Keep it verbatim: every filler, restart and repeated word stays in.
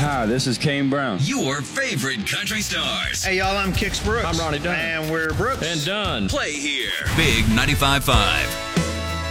Hi, this is Kane Brown. Your favorite country stars. Hey, y'all, I'm Kix Brooks. I'm Ronnie Dunn. And we're Brooks. And Dunn. Play here. Big ninety-five point five.